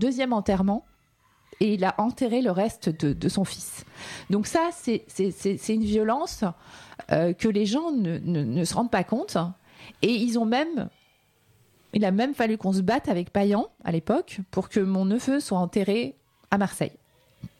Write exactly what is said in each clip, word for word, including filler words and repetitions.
deuxième enterrement et il a enterré le reste de, de son fils. Donc ça, c'est, c'est, c'est, c'est une violence euh, que les gens ne, ne, ne se rendent pas compte. Et ils ont même... Il a même fallu qu'on se batte avec Payan, à l'époque, pour que mon neveu soit enterré à Marseille. Pourquoi ?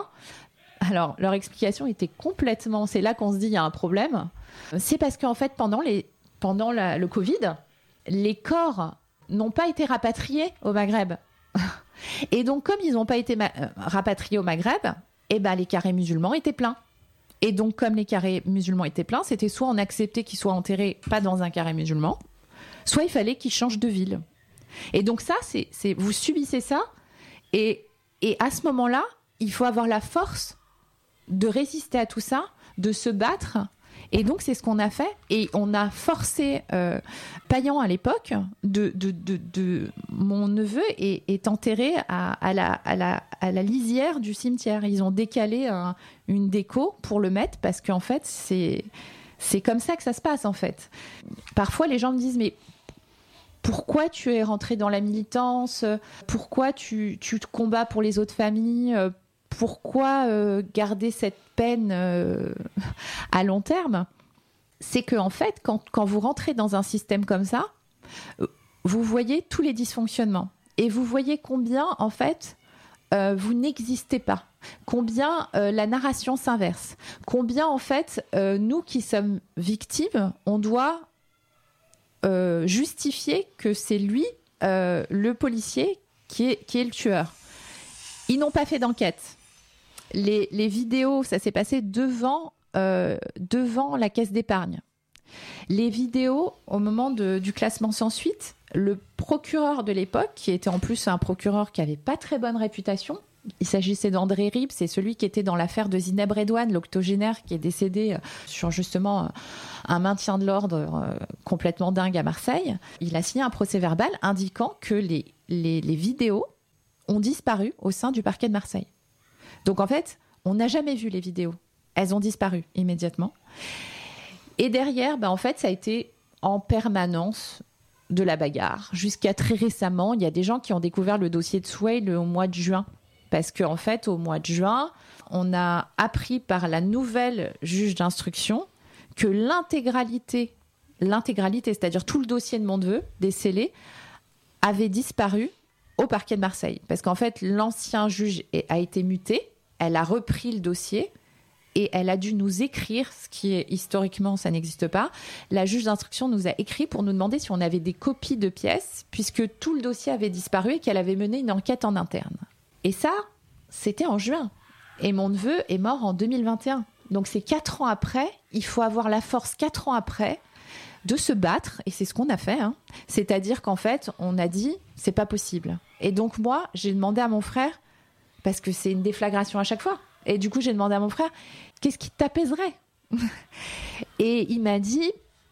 Alors, leur explication était complètement... C'est là qu'on se dit, il y a un problème. C'est parce qu'en fait, pendant, les, pendant la, le Covid, les corps n'ont pas été rapatriés au Maghreb. Et donc, comme ils n'ont pas été ma- rapatriés au Maghreb, eh ben, les carrés musulmans étaient pleins. Et donc, comme les carrés musulmans étaient pleins, c'était soit on acceptait qu'ils soient enterrés pas dans un carré musulman, soit il fallait qu'ils changent de ville. Et donc ça, c'est, c'est vous subissez ça, et, et à ce moment-là, il faut avoir la force de résister à tout ça, de se battre. Et donc, c'est ce qu'on a fait. Et on a forcé euh, Payan à l'époque, de, de, de, de... mon neveu est, est enterré à, à, la, à, la, à la lisière du cimetière. Ils ont décalé un, une déco pour le mettre parce qu'en fait, c'est, c'est comme ça que ça se passe, en fait. Parfois, les gens me disent, mais pourquoi tu es rentré dans la militance ? Pourquoi tu, tu te combats pour les autres familles ? Pourquoi euh, garder cette peine euh, à long terme ? C'est que en fait, quand, quand vous rentrez dans un système comme ça, vous voyez tous les dysfonctionnements et vous voyez combien en fait euh, vous n'existez pas, combien euh, la narration s'inverse, combien en fait euh, nous qui sommes victimes, on doit euh, justifier que c'est lui euh, le policier qui est, qui est le tueur. Ils n'ont pas fait d'enquête. Les, les vidéos, ça s'est passé devant, euh, devant la caisse d'épargne. Les vidéos, au moment de, du classement sans suite, le procureur de l'époque, qui était en plus un procureur qui n'avait pas très bonne réputation, il s'agissait d'André Rib, c'est celui qui était dans l'affaire de Zineb Redouane, l'octogénaire qui est décédé sur justement un maintien de l'ordre euh, complètement dingue à Marseille. Il a signé un procès-verbal indiquant que les, les, les vidéos ont disparu au sein du parquet de Marseille. Donc en fait, on n'a jamais vu les vidéos. Elles ont disparu immédiatement. Et derrière, ben, en fait, ça a été en permanence de la bagarre. Jusqu'à très récemment, il y a des gens qui ont découvert le dossier de Souheil au mois de juin. Parce qu'en fait, au mois de juin, on a appris par la nouvelle juge d'instruction que l'intégralité, l'intégralité, c'est-à-dire tout le dossier de mon neveu, décelé, avait disparu au parquet de Marseille. Parce qu'en fait, l'ancien juge a été muté, elle a repris le dossier et elle a dû nous écrire, ce qui est historiquement, ça n'existe pas. La juge d'instruction nous a écrit pour nous demander si on avait des copies de pièces, puisque tout le dossier avait disparu et qu'elle avait mené une enquête en interne. Et ça, c'était en juin. Et mon neveu est mort en deux mille vingt et un. Donc c'est quatre ans après, il faut avoir la force quatre ans après de se battre, et c'est ce qu'on a fait. Hein. C'est-à-dire qu'en fait, on a dit, c'est pas possible. Et donc moi, j'ai demandé à mon frère, parce que c'est une déflagration à chaque fois, et du coup, j'ai demandé à mon frère, qu'est-ce qui t'apaiserait ? Et il m'a dit,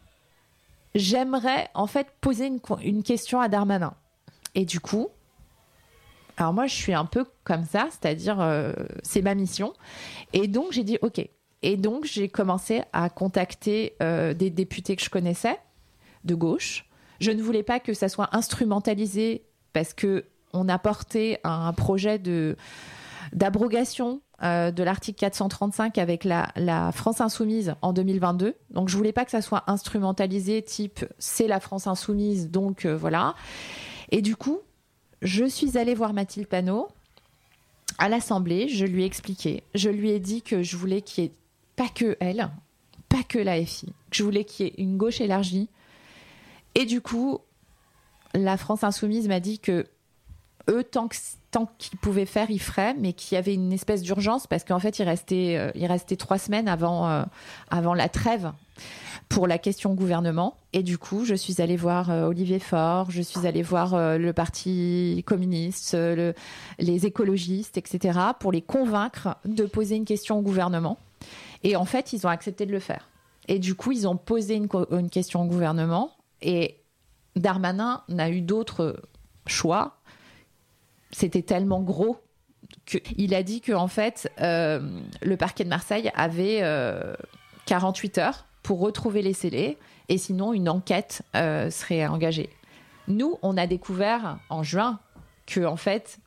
j'aimerais en fait poser une, une question à Darmanin. Et du coup, alors moi, je suis un peu comme ça, c'est-à-dire, euh, c'est ma mission. Et donc, j'ai dit, OK. Et donc, j'ai commencé à contacter euh, des députés que je connaissais, de gauche. Je ne voulais pas que ça soit instrumentalisé parce qu'on a porté un projet de, d'abrogation euh, de l'article quatre cent trente-cinq avec la, la France Insoumise en deux mille vingt-deux. Donc, je ne voulais pas que ça soit instrumentalisé, type, c'est la France Insoumise, donc euh, voilà. Et du coup, je suis allée voir Mathilde Panot à l'Assemblée, je lui ai expliqué, je lui ai dit que je voulais qu'il y ait pas que elle, pas que la F I, que je voulais qu'il y ait une gauche élargie. Et du coup, la France Insoumise m'a dit que eux, tant, que, tant qu'ils pouvaient faire, ils feraient, mais qu'il y avait une espèce d'urgence parce qu'en fait, il restait, euh, il restait trois semaines avant, euh, avant la trêve pour la question gouvernement. Et du coup, je suis allée voir euh, Olivier Faure, je suis allée voir euh, le Parti communiste, euh, le, les écologistes, et cetera, pour les convaincre de poser une question au gouvernement. Et en fait, ils ont accepté de le faire. Et du coup, ils ont posé une, une question au gouvernement. Et Darmanin n'a eu d'autres choix. C'était tellement gros qu'il a dit qu'en fait, euh, le parquet de Marseille avait euh, quarante-huit heures pour retrouver les scellés, et sinon une enquête euh, serait engagée. Nous, on a découvert en juin que en fait,